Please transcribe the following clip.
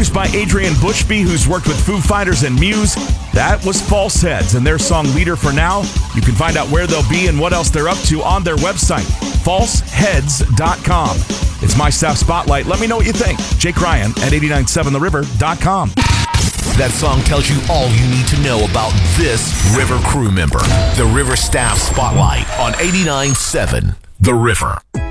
produced by Adrian Bushby, who's worked with Foo Fighters and Muse. That was False Heads and their song Leader for Now. You can find out where they'll be and what else they're up to on their website, falseheads.com. It's My Staff Spotlight. Let me know what you think. Jake Ryan at 897theRiver.com. That song tells you all you need to know about this River crew member. The River Staff Spotlight on 89.7 The River.